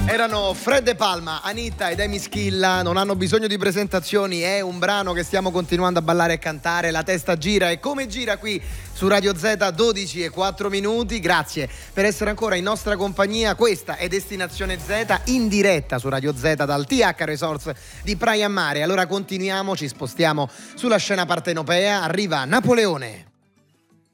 Erano Fred De Palma, Anitta ed Amy Schilla, non hanno bisogno di presentazioni, è un brano che stiamo continuando a ballare e cantare, la testa gira e come gira qui su Radio Z 12:04. Grazie per essere ancora in nostra compagnia, questa è Destinazione Z in diretta su Radio Z dal TH Resorts di Praia Mare. Allora continuiamo, ci spostiamo sulla scena partenopea, arriva Napoleone.